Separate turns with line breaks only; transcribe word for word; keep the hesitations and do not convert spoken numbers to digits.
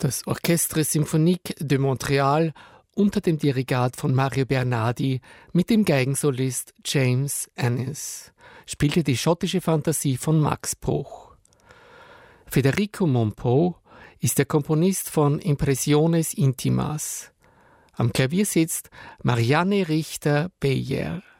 Das Orchestre Symphonique de Montréal unter dem Dirigat von Mario Bernardi mit dem Geigensolist James Annis spielte die schottische Fantasie von Max Bruch. Federico Monpeau ist der Komponist von Impressiones Intimas. Am Klavier sitzt Marianne Richter-Beyer.